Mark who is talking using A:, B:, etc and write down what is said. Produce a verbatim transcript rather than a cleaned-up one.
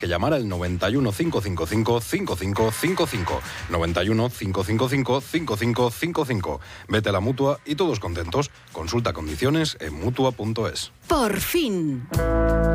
A: que llamar al noventa y uno, cinco cinco cinco, cinco cinco cinco cinco. noventa y uno, cinco cinco cinco, cinco cinco cinco cinco. Vete a la Mutua y todos contentos. Consulta condiciones en mutua punto es.
B: Por fin.